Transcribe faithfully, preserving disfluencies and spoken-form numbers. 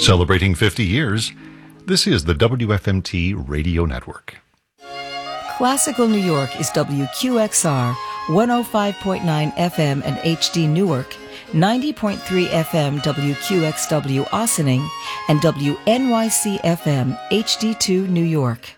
Celebrating fifty years, this is the W F M T Radio Network. Classical New York is W Q X R, one oh five point nine F M and H D Newark, ninety point three F M W Q X W Ossining, and W N Y C F M H D two New York.